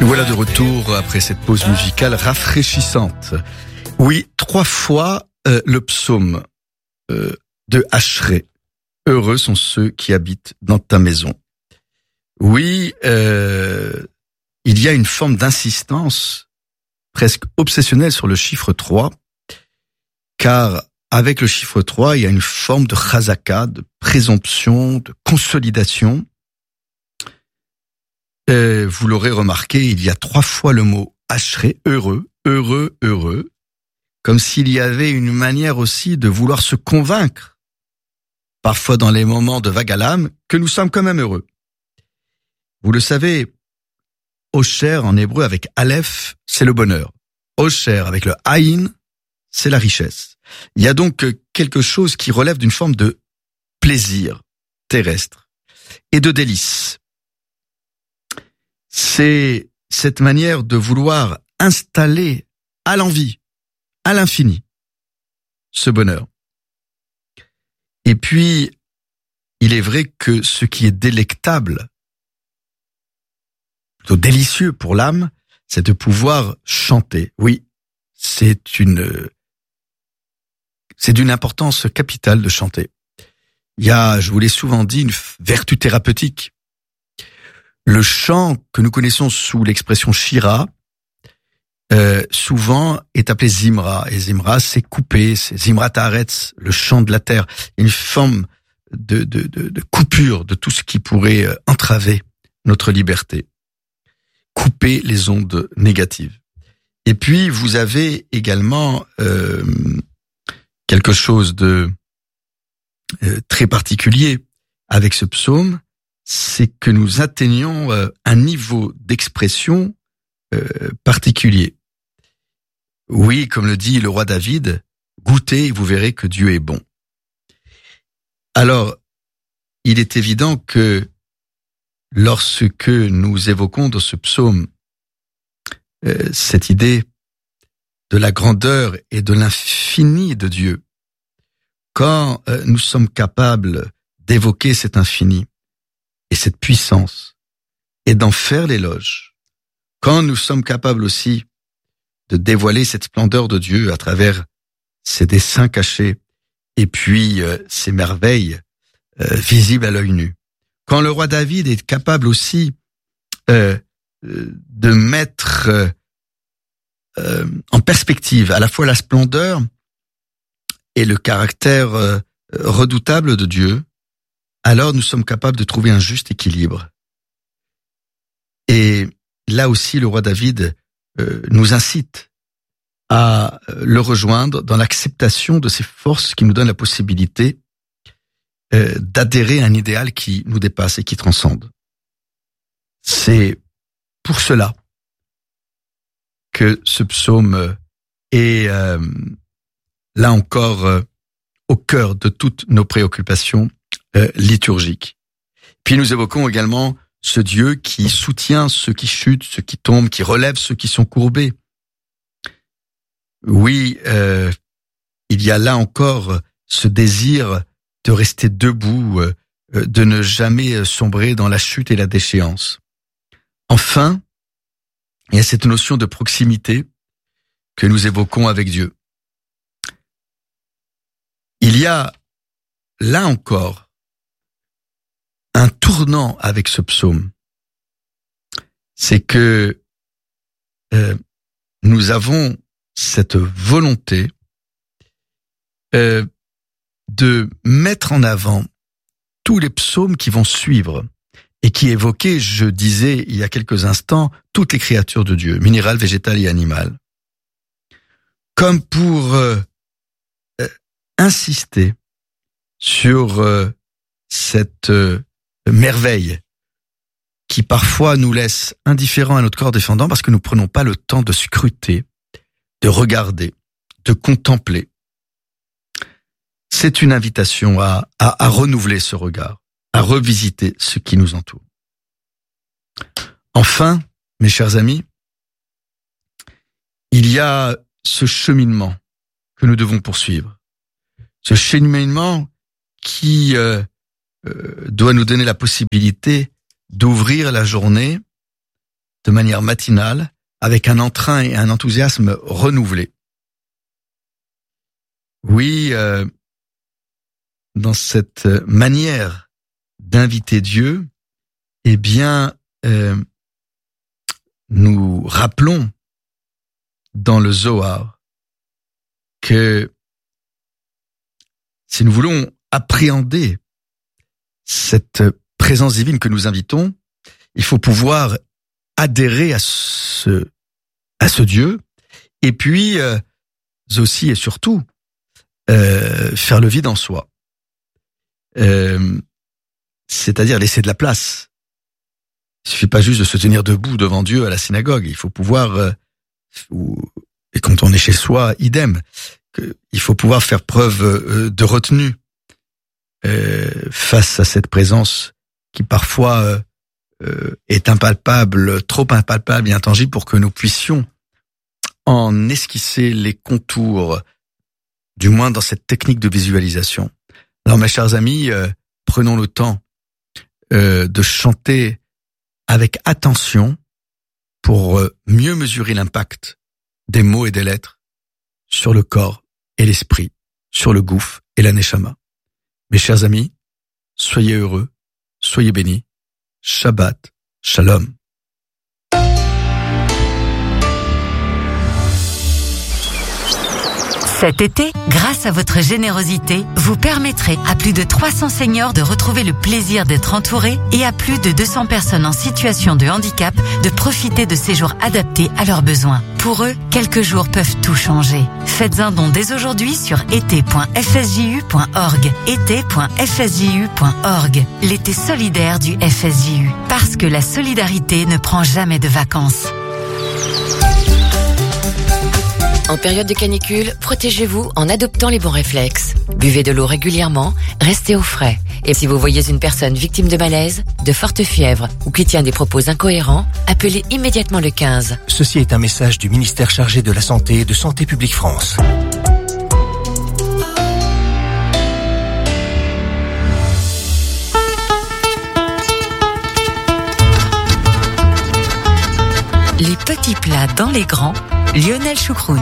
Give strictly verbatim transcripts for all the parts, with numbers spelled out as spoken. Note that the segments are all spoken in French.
Nous voilà de retour après cette pause musicale rafraîchissante. Oui, trois fois euh, le psaume euh, de Ashré. Heureux sont ceux qui habitent dans ta maison. Oui, euh, il y a une forme d'insistance presque obsessionnelle sur le chiffre trois, car avec le chiffre trois, il y a une forme de chazaka, de présomption, de consolidation. Euh, vous l'aurez remarqué, il y a trois fois le mot Ashré, heureux, heureux, heureux, comme s'il y avait une manière aussi de vouloir se convaincre, parfois dans les moments de vague à l'âme, que nous sommes quand même heureux. Vous le savez, Osher en hébreu avec Aleph, c'est le bonheur. Osher avec le Aïn, c'est la richesse. Il y a donc quelque chose qui relève d'une forme de plaisir terrestre et de délice. C'est cette manière de vouloir installer à l'envi, à l'infini, ce bonheur. Et puis, il est vrai que ce qui est délectable, plutôt délicieux pour l'âme, c'est de pouvoir chanter. Oui, c'est une, c'est d'une importance capitale de chanter. Il y a, je vous l'ai souvent dit, une vertu thérapeutique. Le chant que nous connaissons sous l'expression shira, euh, souvent est appelé zimra. Et zimra, c'est couper, c'est zimra ta'aretz, le chant de la terre. Une forme de, de, de, de coupure de tout ce qui pourrait entraver notre liberté. Couper les ondes négatives. Et puis, vous avez également euh, quelque chose de euh, très particulier avec ce psaume, c'est que nous atteignons euh, un niveau d'expression euh, particulier. Oui, comme le dit le roi David, goûtez et vous verrez que Dieu est bon. Alors, il est évident que lorsque nous évoquons dans ce psaume euh, cette idée de la grandeur et de l'infini de Dieu, quand euh, nous sommes capables d'évoquer cet infini et cette puissance et d'en faire l'éloge, quand nous sommes capables aussi de dévoiler cette splendeur de Dieu à travers ses desseins cachés et puis euh, ses merveilles euh, visibles à l'œil nu, quand le roi David est capable aussi euh, de mettre euh, euh, en perspective à la fois la splendeur et le caractère euh, redoutable de Dieu, alors nous sommes capables de trouver un juste équilibre. Et là aussi, le roi David euh, nous incite à le rejoindre dans l'acceptation de ces forces qui nous donnent la possibilité euh, d'adhérer à un idéal qui nous dépasse et qui transcende. C'est pour cela que ce psaume est euh, là encore euh, au cœur de toutes nos préoccupations euh, liturgiques. Puis nous évoquons également ce Dieu qui soutient ceux qui chutent, ceux qui tombent, qui relève ceux qui sont courbés. Oui, euh, il y a là encore ce désir de rester debout, euh, de ne jamais sombrer dans la chute et la déchéance. Enfin, il y a cette notion de proximité que nous évoquons avec Dieu. Il y a là encore un tournant avec ce psaume. C'est que euh, nous avons cette volonté euh, de mettre en avant tous les psaumes qui vont suivre et qui évoquaient, je disais il y a quelques instants, toutes les créatures de Dieu, minérales, végétales et animales, comme pour euh, euh, insister sur euh, cette euh, merveille qui parfois nous laisse indifférents à notre corps défendant parce que nous ne prenons pas le temps de scruter, de regarder, de contempler. C'est une invitation à, à, à renouveler ce regard, à revisiter ce qui nous entoure. Enfin, mes chers amis, il y a ce cheminement que nous devons poursuivre. Ce cheminement qui euh, euh, doit nous donner la possibilité d'ouvrir la journée de manière matinale, avec un entrain et un enthousiasme renouvelés. Oui, euh, dans cette manière d'inviter Dieu, eh bien, euh, nous rappelons dans le Zohar que si nous voulons appréhender cette présence divine que nous invitons, il faut pouvoir adhérer à ce, à ce Dieu, et puis euh, aussi et surtout euh, faire le vide en soi. Euh, c'est-à-dire laisser de la place. Il suffit pas juste de se tenir debout devant Dieu à la synagogue. Il faut pouvoir, euh, ou, et quand on est chez soi, idem. Que, il faut pouvoir faire preuve euh, de retenue euh, face à cette présence qui parfois euh, euh, est impalpable, trop impalpable et intangible pour que nous puissions en esquisser les contours, du moins dans cette technique de visualisation. Alors mes chers amis, euh, prenons le temps euh, de chanter avec attention pour euh, mieux mesurer l'impact des mots et des lettres sur le corps et l'esprit, sur le gouffre et la neshama. Mes chers amis, soyez heureux, soyez bénis. Shabbat, shalom. Cet été, grâce à votre générosité, vous permettrez à plus de trois cents seniors de retrouver le plaisir d'être entourés et à plus de deux cents personnes en situation de handicap de profiter de séjours adaptés à leurs besoins. Pour eux, quelques jours peuvent tout changer. Faites un don dès aujourd'hui sur été point f s j u point org. été point f s j u point org. L'été solidaire du F S J U. Parce que la solidarité ne prend jamais de vacances. En période de canicule, protégez-vous en adoptant les bons réflexes. Buvez de l'eau régulièrement, restez au frais. Et si vous voyez une personne victime de malaise, de forte fièvre ou qui tient des propos incohérents, appelez immédiatement le quinze. Ceci est un message du ministère chargé de la Santé et de Santé publique France. Les petits plats dans les grands, Lionel Choucroune.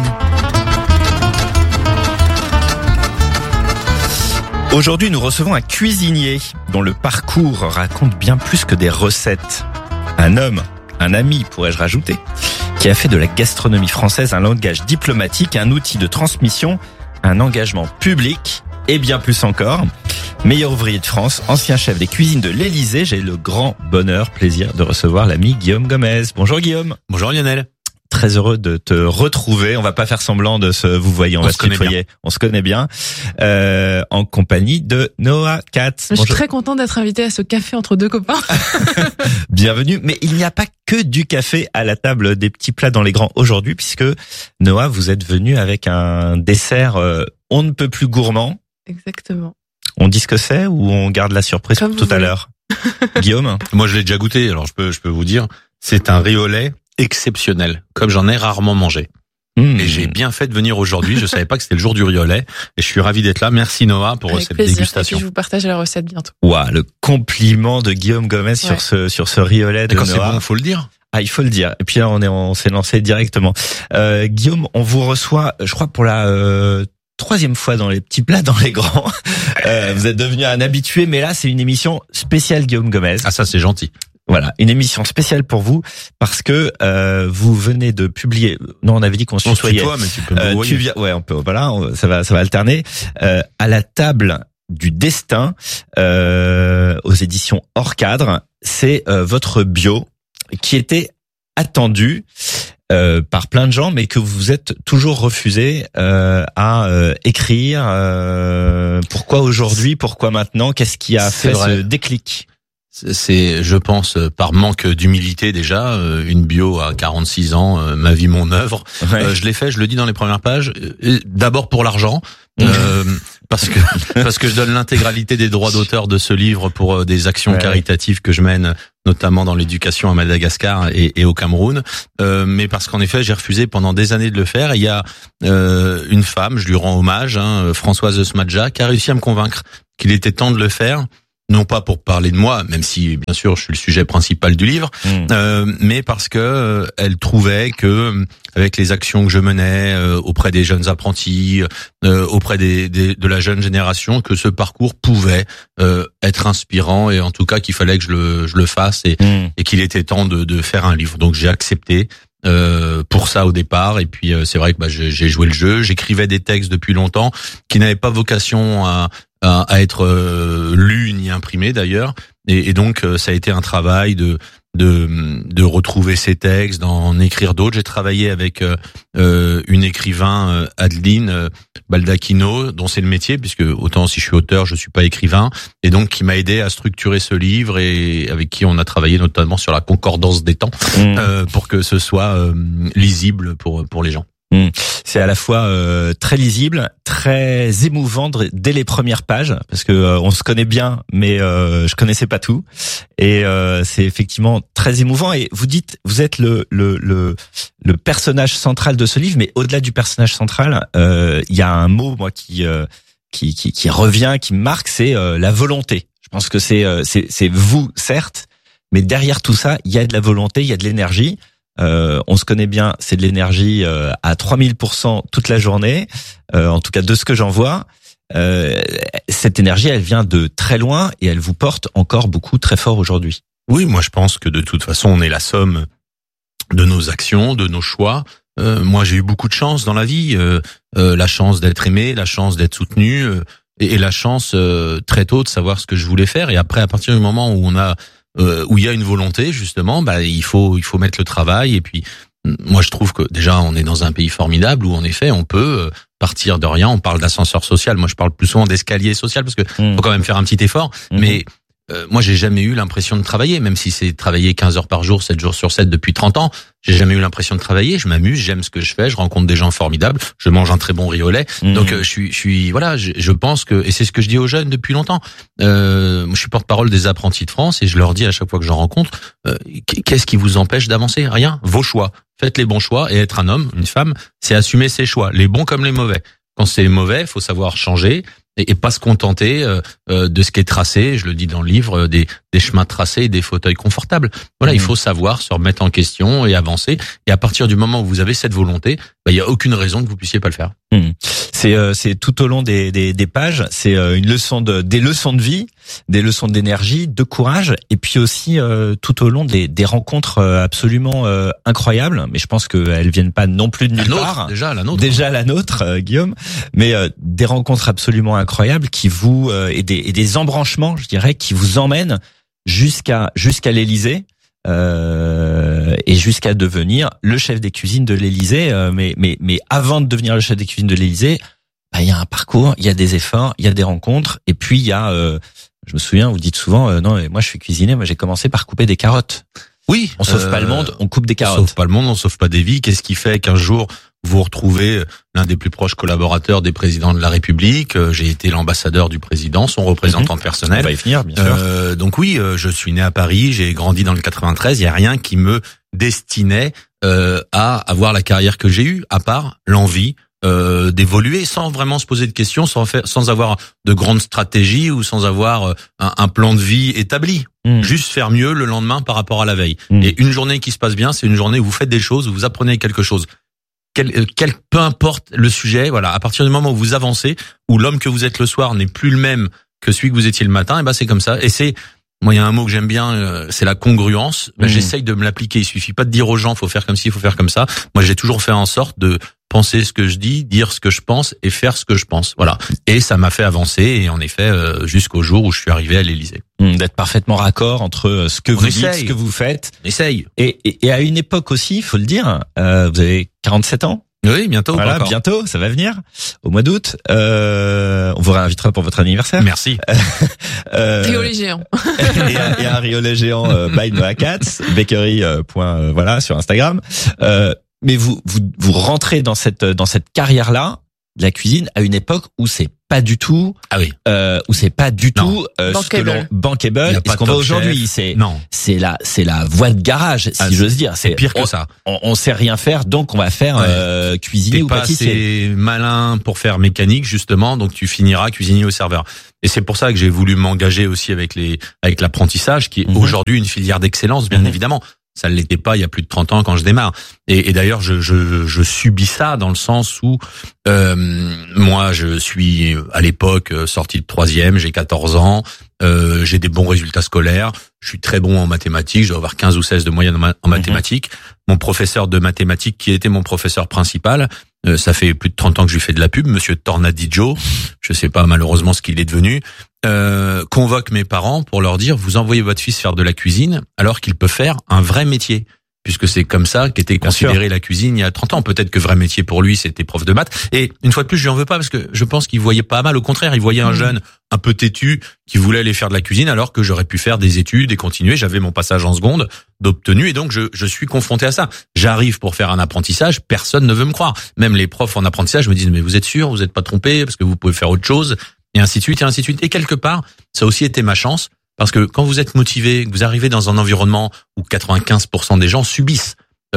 Aujourd'hui, nous recevons un cuisinier dont le parcours raconte bien plus que des recettes. Un homme, un ami, pourrais-je rajouter, qui a fait de la gastronomie française un langage diplomatique, un outil de transmission, un engagement public et bien plus encore. Meilleur ouvrier de France, ancien chef des cuisines de l'Élysée, j'ai le grand bonheur, plaisir de recevoir l'ami Guillaume Gomez. Bonjour Guillaume. Bonjour Lionel. Très heureux de te retrouver. On va pas faire semblant de se vous voyez, on, on va se tutoyer. On se connaît bien. Euh, en compagnie de Noah Katz. Je suis très contente d'être invitée à ce café entre deux copains. Bienvenue. Mais il n'y a pas que du café à la table des petits plats dans les grands aujourd'hui, puisque Noah, vous êtes venu avec un dessert euh, on ne peut plus gourmand. Exactement. On dit ce que c'est ou on garde la surprise Comme pour tout à l'heure? Guillaume? Moi, je l'ai déjà goûté, alors je peux, je peux vous dire, c'est un riz au lait exceptionnel, comme j'en ai rarement mangé. Mmh. Et j'ai bien fait de venir aujourd'hui. Je savais pas que c'était le jour du riz au lait. Et je suis ravi d'être là. Merci Noah pour Avec cette plaisir. dégustation. Et puis je vous partage la recette bientôt. Ouah, le compliment de Guillaume Gomez ouais. sur ce, sur ce riz au lait de Et quand Noah. c'est bon, faut le dire. Ah, il faut le dire. Et puis là, on est, on s'est lancé directement. Euh, Guillaume, on vous reçoit, je crois, pour la, euh, troisième fois dans les petits plats dans les grands. Euh, vous êtes devenu un habitué, mais là c'est une émission spéciale Guillaume Gomez. Ah ça c'est gentil. Voilà, une émission spéciale pour vous parce que euh, vous venez de publier. Non, on avait dit qu'on se tutoyait. Toi, mais tu peux me euh, tu viens, ouais, on peut. Voilà, on, ça va, ça va alterner. Euh, à la table du destin euh, aux éditions Hors Cadre, c'est euh, votre bio qui était attendu. Euh, par plein de gens, mais que vous êtes toujours refusé euh, à euh, écrire. Euh, pourquoi aujourd'hui? Pourquoi maintenant? Qu'est-ce qui a C'est fait vrai. ce déclic? C'est, je pense, par manque d'humilité déjà, une bio à quarante-six ans, ma vie, mon œuvre. Ouais. Euh, je l'ai fait, je le dis dans les premières pages. D'abord pour l'argent, euh, parce que parce que je donne l'intégralité des droits d'auteur de ce livre pour des actions ouais. caritatives que je mène, notamment dans l'éducation à Madagascar et, et au Cameroun. Euh, mais parce qu'en effet, j'ai refusé pendant des années de le faire. Et il y a euh, une femme, je lui rends hommage, hein, Françoise Smadja, qui a réussi à me convaincre qu'il était temps de le faire. non pas pour parler de moi, même si bien sûr je suis le sujet principal du livre, mmh. euh, mais parce que euh, elle trouvait que avec les actions que je menais euh, auprès des jeunes apprentis, euh, auprès des, des de la jeune génération, que ce parcours pouvait euh, être inspirant et en tout cas qu'il fallait que je le je le fasse et, mmh. et qu'il était temps de de faire un livre. Donc j'ai accepté. Euh, pour ça au départ, et puis euh, c'est vrai que bah, j'ai, j'ai joué le jeu, j'écrivais des textes depuis longtemps qui n'avaient pas vocation à, à, à être euh, lus ni imprimés d'ailleurs, et, et donc euh, ça a été un travail de de de retrouver ces textes, d'en écrire d'autres. J'ai travaillé avec euh, euh, une écrivain, euh, Adeline euh, Baldacchino, dont c'est le métier, puisque autant si je suis auteur, je suis pas écrivain, et donc qui m'a aidé à structurer ce livre et avec qui on a travaillé notamment sur la concordance des temps mmh. euh, pour que ce soit euh, lisible pour pour les gens. Mmh. C'est à la fois euh, très lisible, très émouvant dès les premières pages, parce que euh, on se connaît bien, mais euh, je connaissais pas tout, et euh, c'est effectivement très émouvant. Et vous dites, vous êtes le le le, le personnage central de ce livre, mais au-delà du personnage central, euh, il y a un mot moi qui euh, qui, qui qui revient, qui me marque, c'est euh, la volonté. Je pense que c'est euh, c'est c'est vous certes, mais derrière tout ça, il y a de la volonté, il y a de l'énergie. Euh, on se connaît bien, c'est de l'énergie euh, à trois mille pour cent toute la journée, euh, en tout cas de ce que j'en vois. Euh, cette énergie, elle vient de très loin et elle vous porte encore beaucoup très fort aujourd'hui. Oui, moi je pense que de toute façon, on est la somme de nos actions, de nos choix. Euh, moi j'ai eu beaucoup de chance dans la vie, euh, euh, la chance d'être aimé, la chance d'être soutenu euh, et, et la chance euh, très tôt de savoir ce que je voulais faire. Et après, à partir du moment où on a Euh, où il y a une volonté justement, bah il faut il faut mettre le travail. Et puis moi je trouve que déjà on est dans un pays formidable où en effet on peut partir de rien. On parle d'ascenseur social, moi je parle plus souvent d'escalier social parce que mmh. faut quand même faire un petit effort. Mmh. Mais euh, moi j'ai jamais eu l'impression de travailler, même si c'est travailler quinze heures par jour, sept jours sur sept depuis trente ans. J'ai jamais eu l'impression de travailler. Je m'amuse, j'aime ce que je fais, je rencontre des gens formidables, je mange un très bon riz au lait. Mmh. Donc euh, je suis, je suis, voilà, je, je pense que, et c'est ce que je dis aux jeunes depuis longtemps. Euh, je suis porte-parole des apprentis de France et je leur dis à chaque fois que j'en rencontre, euh, qu'est-ce qui vous empêche d'avancer? Rien. Vos choix. Faites les bons choix et être un homme, une femme, c'est assumer ses choix, les bons comme les mauvais. Quand c'est mauvais, faut savoir changer. Et, et pas se contenter euh, euh, de ce qui est tracé, je le dis dans le livre, euh, des, des chemins tracés et des fauteuils confortables. Voilà, mmh. il faut savoir se remettre en question et avancer. Et à partir du moment où vous avez cette volonté, bah, il y a aucune raison que vous puissiez pas le faire. Mmh. C'est euh, c'est tout au long des des, des pages, c'est euh, une leçon de des leçons de vie, des leçons d'énergie, de courage, et puis aussi euh, tout au long des des rencontres absolument euh, incroyables. Mais je pense qu'elles viennent pas non plus de nulle la nôtre, part. Déjà la nôtre. Déjà la nôtre, euh, Guillaume. Mais euh, des rencontres absolument incroyables qui vous euh, et des et des embranchements, je dirais, qui vous emmènent jusqu'à jusqu'à l'Élysée. Euh, et jusqu'à devenir le chef des cuisines de l'Élysée. Euh, mais mais mais avant de devenir le chef des cuisines de l'Élysée, bah il y a un parcours, il y a des efforts, il y a des rencontres, et puis il y a. Euh, je me souviens, vous dites souvent, euh, non, moi je suis cuisinier, moi j'ai commencé par couper des carottes. Oui, on sauve euh, pas le monde, on coupe des carottes. On sauve pas le monde, on sauve pas des vies. Qu'est-ce qui fait qu'un jour vous vous retrouvez l'un des plus proches collaborateurs des présidents de la République? J'ai été l'ambassadeur du président, son représentant mmh. personnel. On va y finir, bien euh, sûr. Donc oui, je suis né à Paris, j'ai grandi dans le quatre-vingt-treize. Il y a rien qui me destinait euh, à avoir la carrière que j'ai eue, à part l'envie Euh, d'évoluer sans vraiment se poser de questions, sans faire, sans avoir de grandes stratégies ou sans avoir un, un plan de vie établi. Mmh. Juste faire mieux le lendemain par rapport à la veille. Mmh. Et une journée qui se passe bien, c'est une journée où vous faites des choses, où vous apprenez quelque chose. Quel, quel, peu importe le sujet, voilà. À partir du moment où vous avancez, où l'homme que vous êtes le soir n'est plus le même que celui que vous étiez le matin, et ben c'est comme ça. Et c'est, moi, il y a un mot que j'aime bien, euh, c'est la congruence. Ben, mmh. J'essaye de me l'appliquer. Il suffit pas de dire aux gens, faut faire comme ci, faut faire comme ça. Moi, j'ai toujours fait en sorte de penser ce que je dis, dire ce que je pense et faire ce que je pense. Voilà. Et ça m'a fait avancer, et en effet, euh, jusqu'au jour où je suis arrivé à l'Élysée. Mmh, d'être parfaitement raccord entre ce que On vous essaye. dites, ce que vous faites. On essaye. Et, et, et à une époque aussi, il faut le dire, euh, vous avez quarante-sept ans. Oui, bientôt. Voilà, encore. bientôt, ça va venir au mois d'août. Euh, on vous réinvitera pour votre anniversaire. Merci. euh, Riolet géant. et, un, et un riolet géant euh, by Noah Katz, bakery. Euh, point, euh, voilà, sur Instagram. Euh, mais vous, vous, vous rentrez dans cette dans cette carrière-là de la cuisine à une époque où c'est pas du tout, ah oui, euh, où c'est pas du non. tout euh, ce que l'on bankable. Et ce qu'on voit aujourd'hui, c'est non, c'est la c'est la voie de garage, si ah, j'ose dire. C'est, c'est pire on, que ça. On, on sait rien faire, donc on va faire ouais. euh, cuisinier T'es ou pas pâtissier. C'est malin pour faire mécanique justement, donc tu finiras cuisinier ou serveur. Et c'est pour ça que j'ai voulu m'engager aussi avec les avec l'apprentissage, qui est mmh. aujourd'hui une filière d'excellence, bien mmh. évidemment. Ça ne l'était pas il y a plus de trente ans quand je démarre. Et, et d'ailleurs, je, je, je subis ça dans le sens où euh, moi, je suis à l'époque sorti de troisième, j'ai quatorze ans, euh, j'ai des bons résultats scolaires, je suis très bon en mathématiques, je dois avoir quinze ou seize de moyenne en, ma- en mathématiques. Mmh. Mon professeur de mathématiques, qui était mon professeur principal, euh, ça fait plus de trente ans que je lui fais de la pub, Monsieur Tornadijo, je sais pas malheureusement ce qu'il est devenu, euh, convoque mes parents pour leur dire, vous envoyez votre fils faire de la cuisine alors qu'il peut faire un vrai métier. Puisque c'est comme ça qu'était considérée la cuisine il y a trente ans. Peut-être que vrai métier pour lui, c'était prof de maths. Et une fois de plus, je lui en veux pas parce que je pense qu'il voyait pas mal. Au contraire, il voyait un mmh. jeune un peu têtu qui voulait aller faire de la cuisine alors que j'aurais pu faire des études et continuer. J'avais mon passage en seconde d'obtenu et donc je, je suis confronté à ça. J'arrive pour faire un apprentissage, personne ne veut me croire. Même les profs en apprentissage me disent mais vous êtes sûr, vous n'êtes pas trompé parce que vous pouvez faire autre chose et ainsi de suite et ainsi de suite. Et quelque part, ça a aussi été ma chance. Parce que quand vous êtes motivé, que vous arrivez dans un environnement où quatre-vingt-quinze pour cent des gens subissent,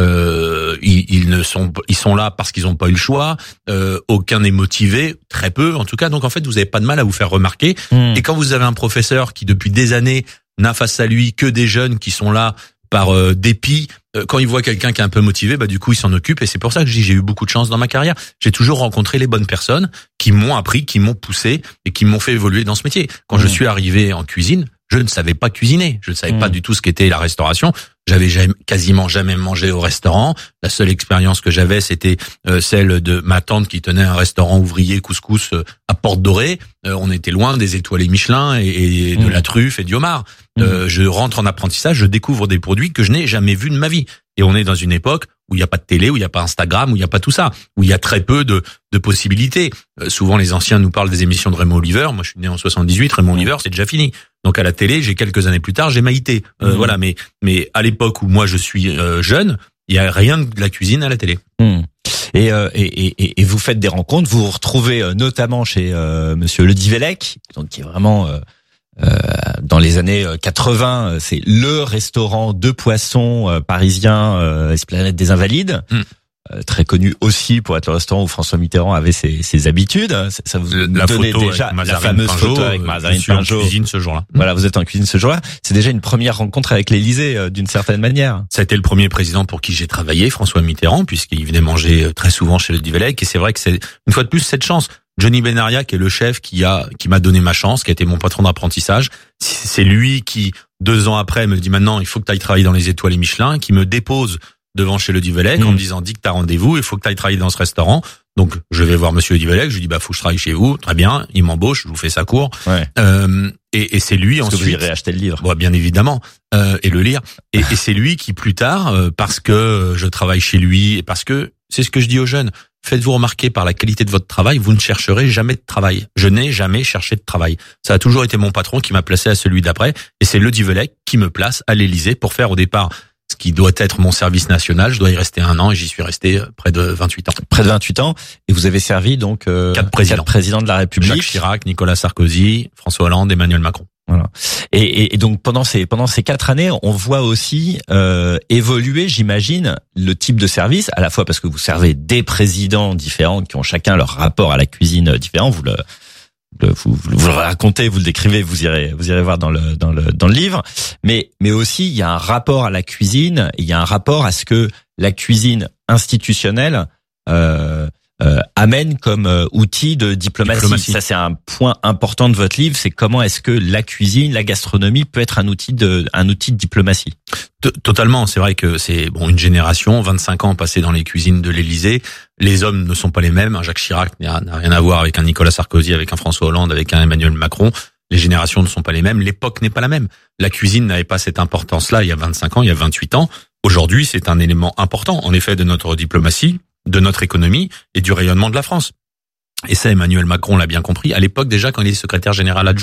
euh, ils, ils ne sont, ils sont là parce qu'ils n'ont pas eu le choix. Euh, aucun n'est motivé, très peu en tout cas. Donc en fait, vous n'avez pas de mal à vous faire remarquer. Mmh. Et quand vous avez un professeur qui depuis des années n'a face à lui que des jeunes qui sont là par euh, dépit, euh, quand il voit quelqu'un qui est un peu motivé, bah du coup il s'en occupe. Et c'est pour ça que je dis j'ai eu beaucoup de chance dans ma carrière. J'ai toujours rencontré les bonnes personnes qui m'ont appris, qui m'ont poussé et qui m'ont fait évoluer dans ce métier. Quand mmh. je suis arrivé en cuisine, je ne savais pas cuisiner. Je ne savais mmh. pas du tout ce qu'était la restauration. J'avais jamais, quasiment jamais mangé au restaurant. La seule expérience que j'avais, c'était euh, celle de ma tante qui tenait un restaurant ouvrier couscous euh, à Porte Dorée. Euh, on était loin des étoilés Michelin et, et de mmh. la truffe et du homard. Mmh. Euh, je rentre en apprentissage, je découvre des produits que je n'ai jamais vus de ma vie. Et on est dans une époque où il n'y a pas de télé, où il n'y a pas Instagram, où il n'y a pas tout ça, où il y a très peu de, de possibilités. Euh, souvent, les anciens nous parlent des émissions de Raymond Oliver. Moi, je suis né en soixante-dix-huit. Raymond mmh. Oliver, c'est déjà fini. Donc, à la télé, j'ai quelques années plus tard, j'ai Maïté. Euh, mmh. Voilà, mais mais à l'époque où moi je suis euh, jeune, il y a rien de la cuisine à la télé. Mmh. Et, euh, et, et et vous faites des rencontres, vous vous retrouvez euh, notamment chez euh, Monsieur Le Divellec, donc qui est vraiment euh, euh, dans les années quatre-vingts, c'est le restaurant de poissons euh, parisien, euh, Esplanade des Invalides. Mmh. Euh, très connu aussi pour être le restaurant où François Mitterrand avait ses, ses habitudes. Ça, ça vous le, la donnait photo déjà avec la fameuse Pinjot, photo avec Mazarine Pinjot. Pinjot. En cuisine ce jour-là. Voilà, vous êtes en cuisine ce jour-là. C'est déjà une première rencontre avec l'Élysée euh, d'une certaine manière. Ça a été le premier président pour qui j'ai travaillé, François Mitterrand, puisqu'il venait manger très souvent chez Le Divellec. Et c'est vrai que c'est une fois de plus cette chance. Johnny Benaria, qui est le chef qui a qui m'a donné ma chance, qui a été mon patron d'apprentissage, c'est lui qui deux ans après me dit maintenant il faut que tu ailles travailler dans les étoiles Michelin, qui me dépose devant chez Le Divellec mmh. en me disant dis que t'as rendez-vous, il faut que tu ailles travailler dans ce restaurant. Donc je vais voir Monsieur Le Divellec, je lui dis bah faut que je travaille chez vous, très bien, il m'embauche, je vous fais sa cour. Ouais. Euh, et, et c'est lui Est-ce ensuite. que vous irez acheter le livre. Bon, bien évidemment, euh, et le lire. Et, et c'est lui qui plus tard, euh, parce que je travaille chez lui et parce que c'est ce que je dis aux jeunes. Faites-vous remarquer par la qualité de votre travail, vous ne chercherez jamais de travail. Je n'ai jamais cherché de travail. Ça a toujours été mon patron qui m'a placé à celui d'après, et c'est Le Divellec qui me place à l'Élysée pour faire au départ ce qui doit être mon service national. Je dois y rester un an et j'y suis resté près de vingt-huit ans. Près de vingt-huit ans. Et vous avez servi donc euh, quatre présidents. quatre présidents de la République. Jacques Chirac, Nicolas Sarkozy, François Hollande, Emmanuel Macron. Voilà. Et, et, et donc pendant ces pendant ces quatre années, on voit aussi euh, évoluer, j'imagine, le type de service, à la fois parce que vous servez des présidents différents qui ont chacun leur rapport à la cuisine différent. Vous le Vous, vous, vous le racontez, vous le décrivez, vous irez, vous irez voir dans le dans le dans le livre. Mais mais aussi il y a un rapport à la cuisine, il y a un rapport à ce que la cuisine institutionnelle euh, euh, amène comme euh, outil de diplomatie. diplomatie. Ça c'est un point important de votre livre, c'est comment est-ce que la cuisine, la gastronomie peut être un outil de un outil de diplomatie. Totalement, c'est vrai que c'est bon une génération, vingt-cinq ans passés dans les cuisines de l'Élysée. Les hommes ne sont pas les mêmes. Un Jacques Chirac n'a rien à voir avec un Nicolas Sarkozy, avec un François Hollande, avec un Emmanuel Macron. Les générations ne sont pas les mêmes. L'époque n'est pas la même. La cuisine n'avait pas cette importance-là il y a vingt-cinq ans, il y a vingt-huit ans. Aujourd'hui, c'est un élément important, en effet, de notre diplomatie, de notre économie et du rayonnement de la France. Et ça, Emmanuel Macron l'a bien compris. À l'époque, déjà, quand il est secrétaire général adjoint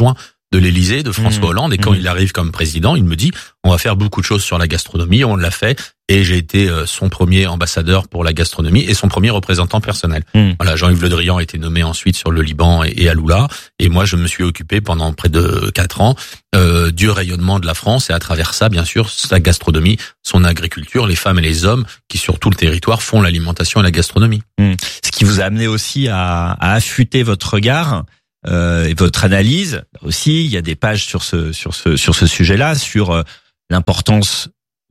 de l'Élysée, de François Mmh. Hollande. Et quand Mmh. il arrive comme président, il me dit, on va faire beaucoup de choses sur la gastronomie. On l'a fait. Et j'ai été son premier ambassadeur pour la gastronomie et son premier représentant personnel. Mmh. Voilà, Jean-Yves Le Drian a été nommé ensuite sur le Liban et, et à Lula. Et moi, je me suis occupé pendant près de quatre ans euh, du rayonnement de la France et à travers ça, bien sûr, sa gastronomie, son agriculture, les femmes et les hommes qui sur tout le territoire font l'alimentation et la gastronomie. Mmh. Ce qui vous a amené aussi à, à affûter votre regard euh, et votre analyse. Aussi, il y a des pages sur ce sur ce sur ce sujet-là, sur euh, l'importance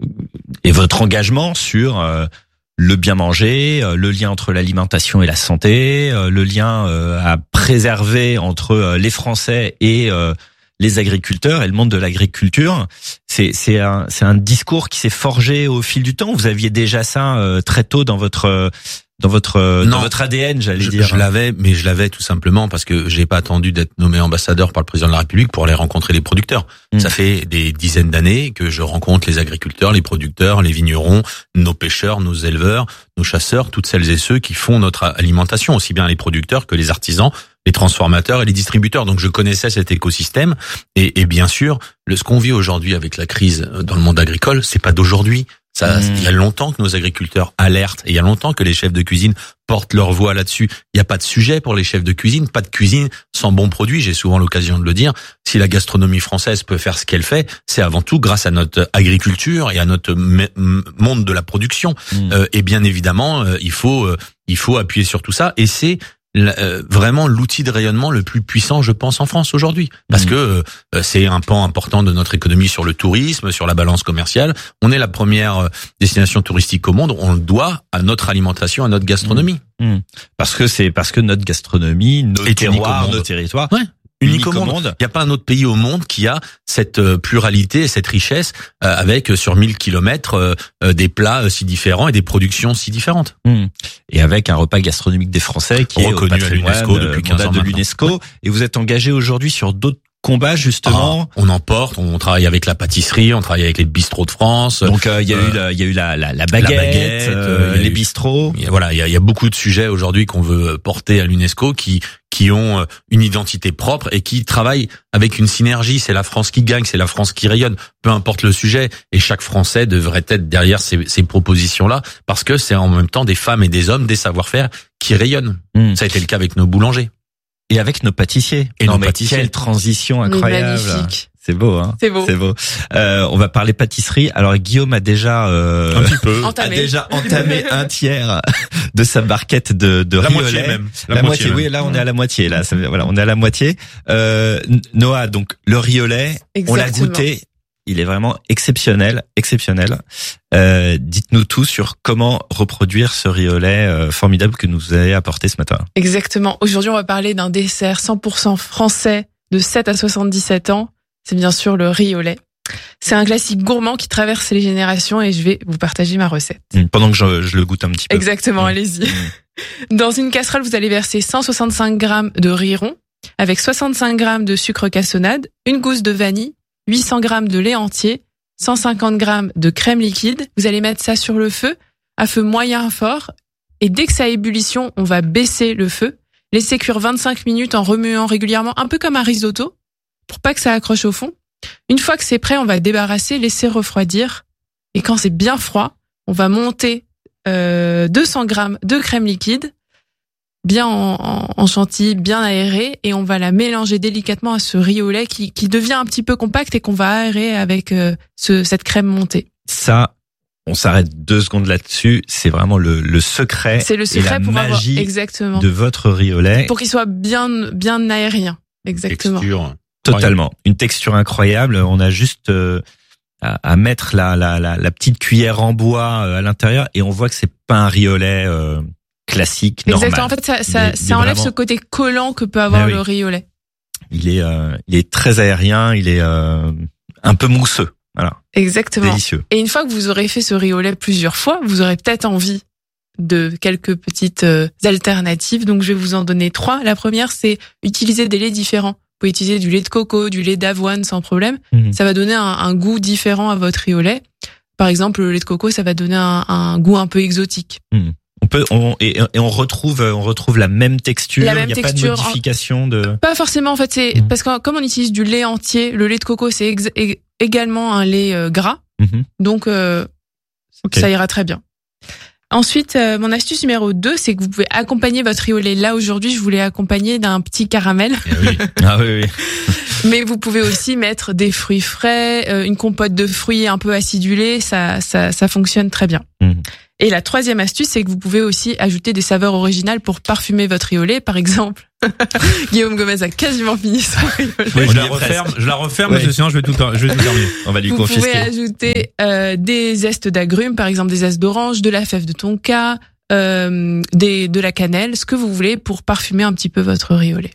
et votre engagement sur euh, le bien manger, euh, le lien entre l'alimentation et la santé, euh, le lien euh, à préserver entre euh, les Français et euh, les agriculteurs et le monde de l'agriculture. C'est c'est un c'est un discours qui s'est forgé au fil du temps. Vous aviez déjà ça euh, très tôt dans votre dans votre Non. dans votre A D N, j'allais Je, dire. je l'avais, mais je l'avais tout simplement parce que j'ai pas attendu d'être nommé ambassadeur par le président de la République pour aller rencontrer les producteurs. Mmh. Ça fait des dizaines d'années que je rencontre les agriculteurs, les producteurs, les vignerons, nos pêcheurs, nos éleveurs, nos chasseurs, toutes celles et ceux qui font notre alimentation, aussi bien les producteurs que les artisans, les transformateurs et les distributeurs. Donc je connaissais cet écosystème et, et bien sûr, le, ce qu'on vit aujourd'hui avec la crise dans le monde agricole, c'est pas d'aujourd'hui. Ça, Mmh. il y a longtemps que nos agriculteurs alertent et il y a longtemps que les chefs de cuisine portent leur voix là-dessus. Il n'y a pas de sujet pour les chefs de cuisine, pas de cuisine sans bons produits. J'ai souvent l'occasion de le dire. Si la gastronomie française peut faire ce qu'elle fait, c'est avant tout grâce à notre agriculture et à notre monde de la production. Mmh. Euh, et bien évidemment, euh, il faut euh, il faut appuyer sur tout ça. Et c'est Euh, vraiment l'outil de rayonnement le plus puissant, je pense, en France aujourd'hui, parce Mmh. que euh, c'est un pan important de notre économie sur le tourisme, sur la balance commerciale. On est la première euh, destination touristique au monde. On le doit à notre alimentation, à notre gastronomie. Mmh. Parce que c'est parce que notre gastronomie, nos Est unique au terroirs, monde. nos territoires, Ouais. unique au monde. Il n'y a pas un autre pays au monde qui a cette euh, pluralité et cette richesse euh, avec euh, sur mille kilomètres euh, euh, des plats euh, si différents et des productions si différentes. Mmh. Et avec un repas gastronomique des Français qui Reconnu est au à patrimoine l'UNESCO depuis quinze mondial ans de maintenant. l'UNESCO. Et vous êtes engagé aujourd'hui sur d'autres combats justement. Ah, on emporte, on travaille avec la pâtisserie, on travaille avec les bistrots de France. Donc euh, il y a euh, eu la, il y a eu la, la, la baguette, la baguette, euh, euh, il y a les eu- bistrots. Il y a- Voilà, il y a, il y a beaucoup de sujets aujourd'hui qu'on veut porter à l'UNESCO qui qui ont une identité propre et qui travaillent avec une synergie. C'est la France qui gagne, c'est la France qui rayonne. Peu importe le sujet, et chaque Français devrait être derrière ces, ces propositions-là, parce que c'est en même temps des femmes et des hommes, des savoir-faire qui rayonnent. Mmh. Ça a été le cas avec nos boulangers. Et avec nos pâtissiers. Et non, nos mais pâtissiers. quelle transition Mais incroyable. magnifique. C'est beau, hein. C'est beau. C'est beau. Euh, on va parler pâtisserie. Alors Guillaume a déjà euh, Un petit peu. a Entamé. déjà entamé un tiers de sa barquette de, de La riolet. moitié même. La, moitié, même. oui. Là, on est à la moitié. Là, ça, voilà, on est à la moitié. Euh, Noah, donc le riolet, on l'a Exactement. goûté. Il est vraiment exceptionnel, exceptionnel. Euh, dites-nous tout sur comment reproduire ce riolet euh, formidable que nous avez apporté ce matin. Exactement. Aujourd'hui, on va parler d'un dessert cent pour cent français de sept à soixante-dix-sept ans. C'est bien sûr le riz au lait. C'est un classique gourmand qui traverse les générations et je vais vous partager ma recette. Pendant que je, je le goûte un petit peu. Exactement, Mmh. allez-y. Dans une casserole, vous allez verser cent soixante-cinq grammes de riz rond avec soixante-cinq grammes de sucre cassonade, une gousse de vanille, huit cents grammes de lait entier, cent cinquante grammes de crème liquide. Vous allez mettre ça sur le feu, à feu moyen fort. Et dès que ça a ébullition, on va baisser le feu. Laisser cuire vingt-cinq minutes en remuant régulièrement, un peu comme un risotto, pour pas que ça accroche au fond. Une fois que c'est prêt, on va débarrasser, laisser refroidir. Et quand c'est bien froid, on va monter euh, deux cents grammes de crème liquide, bien en, en, en chantilly, bien aérée, et on va la mélanger délicatement à ce riz au lait qui, qui devient un petit peu compact et qu'on va aérer avec euh, ce, cette crème montée. Ça, on s'arrête deux secondes là-dessus. C'est vraiment le, le secret. C'est le et secret la pour avoir magie exactement de votre riz au lait. pour qu'il soit bien bien aérien. Exactement. Texture. Totalement. Une texture incroyable. On a juste euh, à, à mettre la, la, la, la petite cuillère en bois euh, à l'intérieur et on voit que c'est pas un riz au lait euh, classique, normal. Exactement. En fait, ça, ça, Il est- il ça est enlève vraiment- ce côté collant que peut avoir Mais le oui. riz au lait. Il est, euh, il est très aérien. Il est euh, un peu mousseux. Voilà. Exactement. Délicieux. Et une fois que vous aurez fait ce riz au lait plusieurs fois, vous aurez peut-être envie de quelques petites euh, alternatives. Donc, je vais vous en donner trois. La première, c'est utiliser des laits différents. Vous pouvez utiliser du lait de coco, du lait d'avoine sans problème. Mhm. Ça va donner un, un goût différent à votre riz au lait. Par exemple, le lait de coco, ça va donner un, un goût un peu exotique. Mhm. On peut, on, et, et on retrouve, on retrouve la même texture. La même il n'y a texture, pas de modification de. Pas forcément en fait, c'est Mmh. parce que comme on utilise du lait entier, le lait de coco c'est ex- é- également un lait euh, gras, Mmh. donc euh, Ok. ça ira très bien. Ensuite, euh, mon astuce numéro deux, c'est que vous pouvez accompagner votre riz au lait. Là aujourd'hui, je voulais accompagner d'un petit caramel, Eh oui. Ah oui, oui. mais vous pouvez aussi mettre des fruits frais, euh, une compote de fruits un peu acidulée, ça, ça, ça fonctionne très bien. Mmh. Et la troisième astuce, c'est que vous pouvez aussi ajouter des saveurs originales pour parfumer votre riz au lait. Par exemple, Guillaume Gomez a quasiment fini son riz au lait. Oui, je je la l'ai referme, presque. je la referme Ouais. parce que sinon je vais tout, je vais tout terminer. On va lui Vous pouvez confisquer. ajouter euh, des zestes d'agrumes, par exemple des zestes d'orange, de la fève de tonka, euh, des, de la cannelle, ce que vous voulez pour parfumer un petit peu votre riz au lait.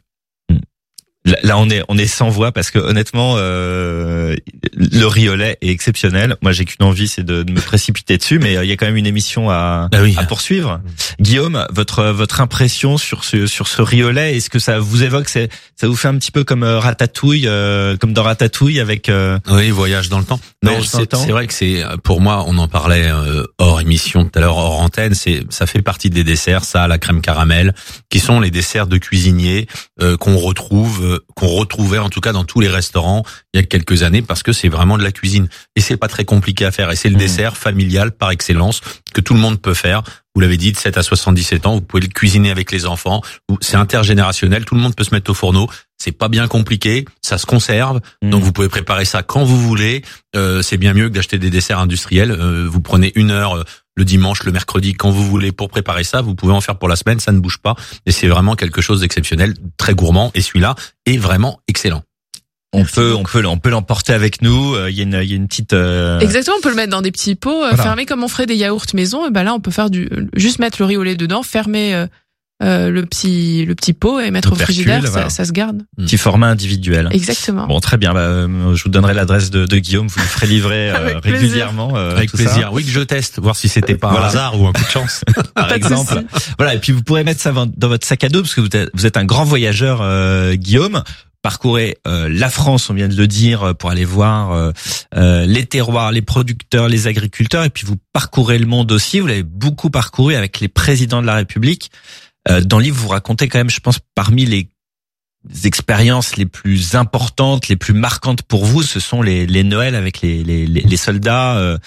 Là, là, on est, on est sans voix parce que honnêtement, euh, le riz au lait est exceptionnel. Moi, j'ai qu'une envie, c'est de, de me précipiter dessus, mais euh, il y a quand même une émission à, Ah oui. à poursuivre. Guillaume, votre, votre impression sur ce, sur ce riz au lait, est-ce que ça vous évoque, c'est, ça vous fait un petit peu comme euh, Ratatouille, euh, comme dans Ratatouille avec. Euh, Oui, voyage dans le temps. Non, Voyage dans le c'est temps. c'est vrai que c'est pour moi, on en parlait euh, hors émission tout à l'heure, hors antenne. C'est ça fait partie des desserts, ça, la crème caramel, qui sont les desserts de cuisiniers euh, qu'on retrouve, euh, qu'on retrouvait en tout cas dans tous les restaurants il y a quelques années, parce que c'est vraiment de la cuisine et c'est pas très compliqué à faire. Et c'est le Mmh. dessert familial par excellence que tout le monde peut faire. Vous l'avez dit, de sept à soixante-dix-sept ans, vous pouvez le cuisiner avec les enfants. C'est intergénérationnel, tout le monde peut se mettre au fourneau. C'est pas bien compliqué, ça se conserve. Mmh. Donc vous pouvez préparer ça quand vous voulez. Euh, c'est bien mieux que d'acheter des desserts industriels. Euh, vous prenez une heure euh, le dimanche, le mercredi, quand vous voulez pour préparer ça. Vous pouvez en faire pour la semaine, ça ne bouge pas. Et c'est vraiment quelque chose d'exceptionnel, très gourmand. Et celui-là est vraiment excellent. on peut, on peut, on peut l'emporter avec nous. Il y a une, il y a une petite. Euh... Exactement, on peut le mettre dans des petits pots euh, Voilà. fermés comme on ferait des yaourts maison. Et ben là, on peut faire du juste mettre le riz au lait dedans, fermer euh, euh, le petit le petit pot et mettre au L'opercule, frigidaire, ça, voilà. ça se garde. Petit format individuel. Exactement. Bon, très bien. Bah, euh, je vous donnerai l'adresse de, de Guillaume. Vous le ferez livrer euh, Avec plaisir. régulièrement. euh, Avec tout plaisir. ça. Oui, que je teste, voir si c'était pas Voilà. un hasard ou un coup de chance. Par Pas de exemple. souci. Voilà. Et puis vous pourrez mettre ça dans dans votre sac à dos parce que vous êtes, vous êtes un grand voyageur, euh, Guillaume. Parcourez euh, la France, on vient de le dire, pour aller voir euh, euh, les terroirs, les producteurs, les agriculteurs. Et puis vous parcourez le monde aussi. Vous l'avez beaucoup parcouru avec les présidents de la République. Euh, dans le livre, vous racontez quand même, je pense, parmi les expériences les plus importantes, les plus marquantes pour vous, ce sont les, les Noëls avec les, les, les les soldats euh,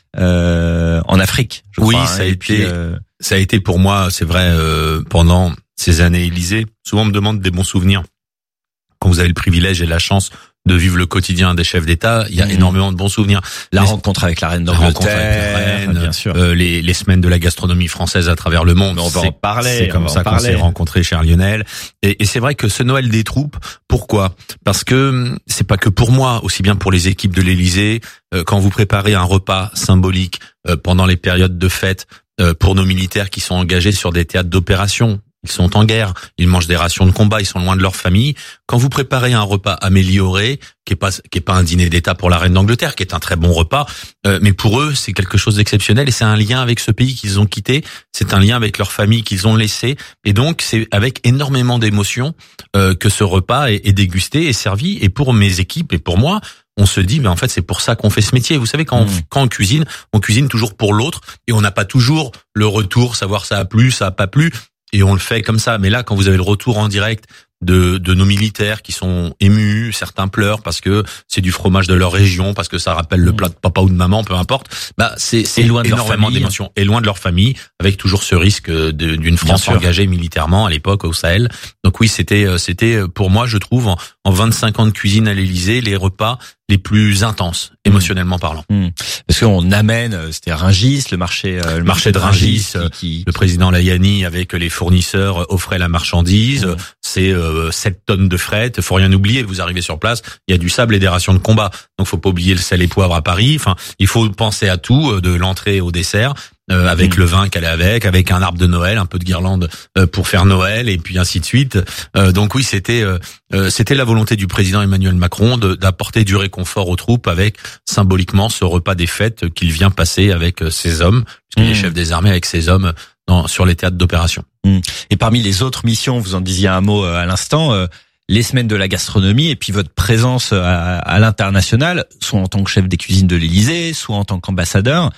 euh, en Afrique. Je Oui, crois, ça a Et été- puis, euh, Ça a été pour moi, c'est vrai, euh, pendant ces années Élysée. Souvent on me demande des bons souvenirs. Quand vous avez le privilège et la chance de vivre le quotidien des chefs d'État, il y a Mmh. énormément de bons souvenirs. la Mais- rencontre avec la reine La rencontre avec d'Angleterre, la reine, bien sûr. Euh, les, les semaines de la gastronomie française à travers le monde. Mais on va C'est- en parler, C'est on comme va ça en qu'on parler. s'est rencontrés, cher Lionel. Et, et c'est vrai que ce Noël des troupes, pourquoi ? Parce que hum, c'est pas que pour moi, aussi bien pour les équipes de l'Élysée, euh, quand vous préparez un repas symbolique euh, pendant les périodes de fête euh, pour nos militaires qui sont engagés sur des théâtres d'opération. Ils sont en guerre, ils mangent des rations de combat, ils sont loin de leur famille. Quand vous préparez un repas amélioré, qui est pas qui est pas un dîner d'État pour la reine d'Angleterre, qui est un très bon repas, euh, mais pour eux c'est quelque chose d'exceptionnel et c'est un lien avec ce pays qu'ils ont quitté, c'est un lien avec leur famille qu'ils ont laissé et donc c'est avec énormément d'émotion euh, que ce repas est, est dégusté et servi. Et pour mes équipes et pour moi, on se dit, mais en fait, c'est pour ça qu'on fait ce métier. Vous savez, quand, on, Mmh. quand on cuisine, on cuisine toujours pour l'autre et on n'a pas toujours le retour, savoir ça a plu, ça a pas plu. Et on le fait comme ça. Mais là, quand vous avez le retour en direct de, de nos militaires qui sont émus, certains pleurent parce que c'est du fromage de leur région, parce que ça rappelle le plat de papa ou de maman, peu importe. Bah, c'est, c'est Et loin de leur énormément famille. d'émotions. Et loin de leur famille, avec toujours ce risque de- d'une France sûr. engagée militairement à l'époque au Sahel. Donc oui, c'était, c'était pour moi, je trouve, en, en vingt-cinq ans de cuisine à l'Élysée, les repas les plus intenses, émotionnellement parlant. Parce qu'on amène, euh, c'était Rungis, le marché, euh, le marché de Rungis, euh, qui, Le président Layani, avec les fournisseurs, euh, offrait la marchandise. Mmh. C'est euh, sept tonnes de fret. Faut rien oublier. Vous arrivez sur place, il y a du sable et des rations de combat. Donc, faut pas oublier le sel et poivre à Paris. Enfin, il faut penser à tout, euh, de l'entrée au dessert. Euh, avec Mmh. le vin qu'elle est avec, avec un arbre de Noël, un peu de guirlande euh, pour faire Noël, et puis ainsi de suite. Euh, donc oui, c'était euh, euh, c'était la volonté du président Emmanuel Macron de, d'apporter du réconfort aux troupes avec symboliquement ce repas des fêtes qu'il vient passer avec euh, ses hommes, puisqu'il Mmh. est chef des armées avec ses hommes dans, sur les théâtres d'opération. Et parmi les autres missions, vous en disiez un mot euh, à l'instant, euh, les semaines de la gastronomie et puis votre présence à, à l'international, soit en tant que chef des cuisines de l'Élysée, soit en tant qu'ambassadeur.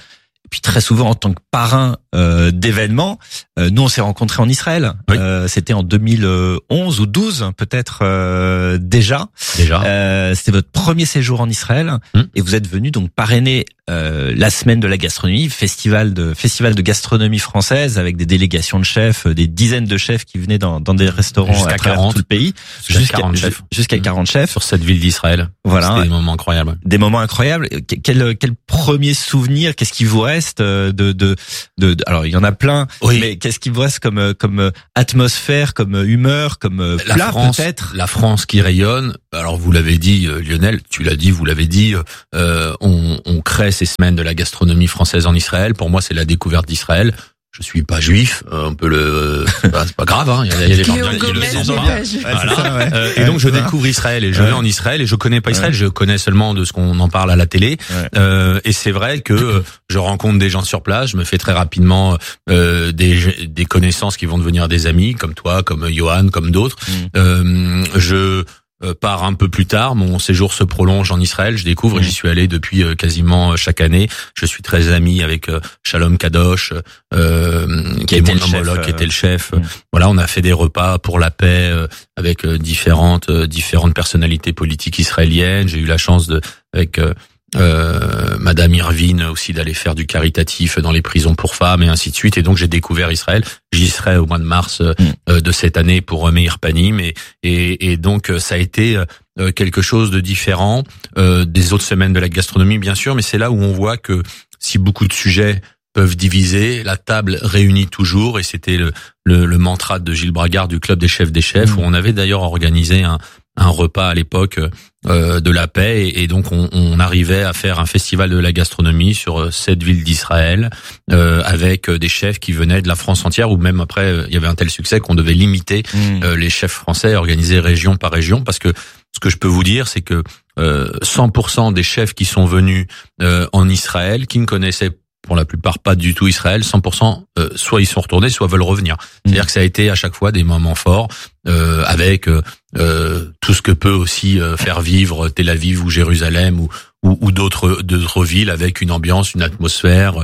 puis très souvent en tant que parrain euh, d'événements. Euh, nous, on s'est rencontrés en Israël. Oui. Euh, c'était en deux mille onze ou douze, peut-être euh, déjà. Déjà. Euh, c'était votre premier séjour en Israël, Hum. et vous êtes venu donc parrainer euh, la semaine de la gastronomie, festival de festival de gastronomie française, avec des délégations de chefs, des dizaines de chefs qui venaient dans, dans des restaurants Jusqu'à à travers quarante. tout le pays, Jusqu'à quarante ju- chefs. jusqu'à quarante chefs. Sur cette ville d'Israël. Voilà. C'était des moments incroyables. Des moments incroyables. Que- Quel, quel premier souvenir, qu'est-ce qui vous reste de, de, de, de alors il y en a plein, Oui. mais qu'est-ce qui vous reste comme, comme atmosphère, comme humeur, comme La plat France, peut-être? la France qui rayonne. Alors vous l'avez dit, euh, Lionel, tu l'as dit, vous l'avez dit. Euh, on, on crée ces semaines de la gastronomie française en Israël. Pour moi, c'est la découverte d'Israël. Je suis pas juif, euh, on peut le, bah, c'est pas grave. Hein, il y a, il y a des gens Guillaume qui le Gomez sont n'est pas. pas juif. Ouais, c'est Voilà. ça, ouais. Euh, et donc je découvre Israël et je vais en Israël et je connais pas Israël, Ouais. je connais seulement de ce qu'on en parle à la télé. Ouais. Euh, et c'est vrai que euh, je rencontre des gens sur place, je me fais très rapidement euh, des, des connaissances qui vont devenir des amis, comme toi, comme Johan, comme d'autres. Mm. Euh, je euh, pars un peu plus tard, mon séjour se prolonge en Israël, je découvre, et Mm. j'y suis allé depuis euh, quasiment chaque année. Je suis très ami avec euh, Shalom Kadosh, euh, qui est était mon le chef, homologue, euh, qui était le chef. Mm. Voilà, on a fait des repas pour la paix euh, avec euh, différentes euh, différentes personnalités politiques israéliennes. J'ai eu la chance de avec euh, euh, Madame Irvine aussi d'aller faire du caritatif dans les prisons pour femmes et ainsi de suite. Et donc j'ai découvert Israël. J'y serai au mois de mars euh, Mm. euh, de cette année pour Meir Panim. Et, et, et donc euh, ça a été euh, quelque chose de différent euh, des autres semaines de la gastronomie, bien sûr. Mais c'est là où on voit que si beaucoup de sujets peuvent diviser, la table réunit toujours, et c'était le, le, le mantra de Gilles Bragard du Club des chefs des chefs, Mmh. où on avait d'ailleurs organisé un, un repas à l'époque euh, de la paix, et, et donc on, on arrivait à faire un festival de la gastronomie sur cette ville d'Israël, euh, avec des chefs qui venaient de la France entière, ou même après, euh, il y avait un tel succès qu'on devait limiter Mm. euh, les chefs français, organisés région par région, parce que ce que je peux vous dire, c'est que euh, cent pour cent des chefs qui sont venus euh, en Israël, qui ne connaissaient pour la plupart pas du tout Israël, cent pour cent euh, soit ils sont retournés, soit veulent revenir. C'est-à-dire que ça a été à chaque fois des moments forts, euh, avec euh, euh, tout ce que peut aussi euh, faire vivre Tel Aviv ou Jérusalem ou ou, ou d'autres d'autres villes, avec une ambiance, une atmosphère,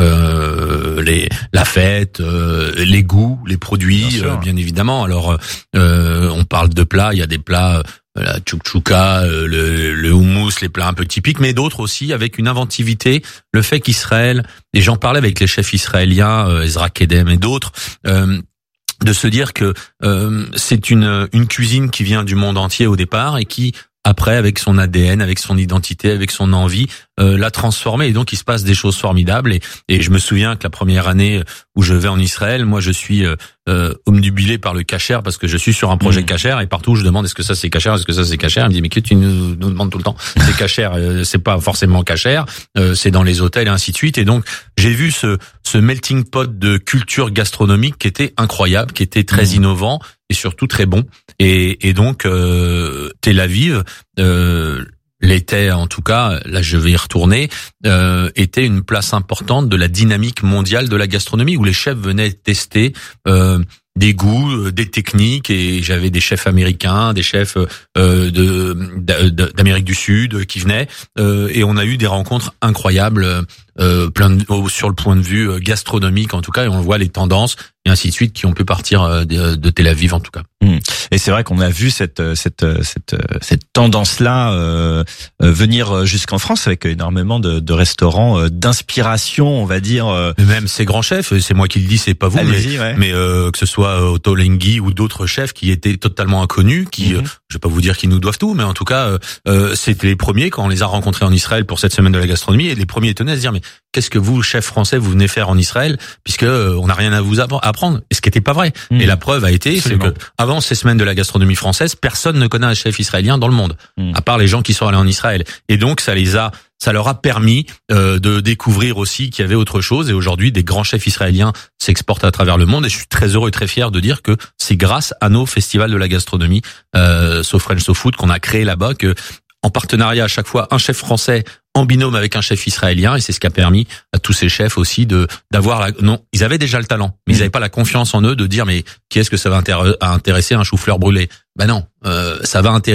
euh, les la fête, euh, les goûts, les produits, Bien sûr. euh, bien évidemment. Alors euh, on parle de plats, il y a des plats, euh, la tchoukchouka, euh, le, le houmous, les plats un peu typiques, mais d'autres aussi avec une inventivité. Le fait qu'Israël, et j'en parlais avec les chefs israéliens, euh, Ezra Kedem et d'autres, euh, de se dire que euh, c'est une une cuisine qui vient du monde entier au départ, et qui après, avec son A D N, avec son identité, avec son envie, euh, l'a transformé. Et donc il se passe des choses formidables. Et, et je me souviens que la première année où je vais en Israël, moi je suis euh, euh, omnubilé par le kasher, parce que je suis sur un projet Mmh. kasher, et partout je demande est-ce que ça c'est kasher, est-ce que ça c'est kasher. Il me dit mais que tu nous, nous demandes tout le temps, c'est kasher, euh, c'est pas forcément kasher, euh, c'est dans les hôtels et ainsi de suite. Et donc j'ai vu ce ce melting pot de culture gastronomique qui était incroyable, qui était très Mmh. innovant et surtout très bon. Et, et donc euh, Tel Aviv, euh, l'était en tout cas, là je vais y retourner, euh, était une place importante de la dynamique mondiale de la gastronomie, où les chefs venaient tester euh, des goûts, euh, des techniques, et j'avais des chefs américains, des chefs euh, de de- d'Amérique du Sud qui venaient, euh, et on a eu des rencontres incroyables, euh, plein de, sur le point de vue euh, gastronomique en tout cas, et on voit les tendances et ainsi de suite qui ont pu partir euh, de, de Tel Aviv en tout cas. Et c'est vrai qu'on a vu cette cette cette cette tendance-là euh, euh, venir jusqu'en France, avec énormément de, de restaurants euh, d'inspiration, on va dire. Euh, Et même ces grands chefs, c'est moi qui le dis, c'est pas vous, mais, allez-y, ouais. mais euh, que ce soit euh, Otto Lengi ou d'autres chefs qui étaient totalement inconnus, qui, Mhm. euh, je vais pas vous dire qu'ils nous doivent tout, mais en tout cas, euh, euh, c'était les premiers quand on les a rencontrés en Israël pour cette semaine de la gastronomie, et les premiers étaient à se dire mais qu'est-ce que vous, chefs français, vous venez faire en Israël, puisque euh, on n'a rien à vous appre- apprendre. Et ce qui n'était pas vrai. Mhm. Et la preuve a été, Absolument. c'est que avant ces semaines de la gastronomie française, personne ne connaît un chef israélien dans le monde, Mhm. à part les gens qui sont allés en Israël. Et donc ça les a, ça leur a permis euh, de découvrir aussi qu'il y avait autre chose. Et aujourd'hui, des grands chefs israéliens s'exportent à travers le monde. Et je suis très heureux et très fier de dire que c'est grâce à nos festivals de la gastronomie, euh, So French So Food, qu'on a créé là-bas, que en partenariat à chaque fois un chef français en binôme avec un chef israélien, et c'est ce qui a permis à tous ces chefs aussi de d'avoir la non ils avaient déjà le talent, mais ils n'avaient pas la confiance en eux de dire mais qui est-ce que ça va intér- à intéresser un chou-fleur brûlé. Ben non, euh, ça va intéresser.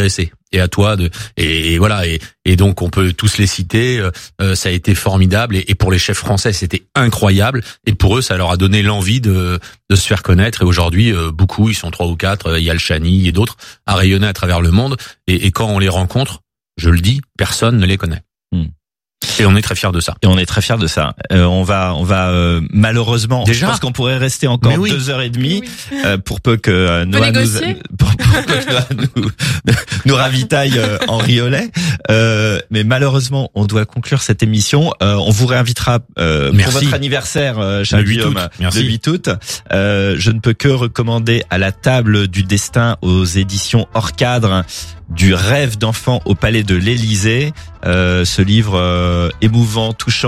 et à toi de et, et voilà et, et donc on peut tous les citer. Euh, ça a été formidable et, et pour les chefs français c'était incroyable et pour eux ça leur a donné l'envie de de se faire connaître et aujourd'hui euh, beaucoup ils sont trois ou quatre, il y a le Chani et d'autres à rayonner à travers le monde et, et quand on les rencontre, je le dis, personne ne les connaît. Hmm. Et on est très fiers de ça. Et on est très fiers de ça. Euh, on va, on va euh, malheureusement. Déjà, je pense qu'on pourrait rester encore oui. deux heures et demie Oui. euh, pour peu que euh, Noah nous, pour, pour peu que Noah nous, nous ravitaille euh, en riolet. Euh, mais malheureusement, on doit conclure cette émission. Euh, on vous réinvitera euh, pour votre anniversaire, euh, cher le huit Guillaume, août. Merci. le huit août. Euh, je ne peux que recommander À la table du destin aux éditions Hors Cadre. Du rêve d'enfant au palais de l'Élysée, euh, ce livre euh, émouvant, touchant.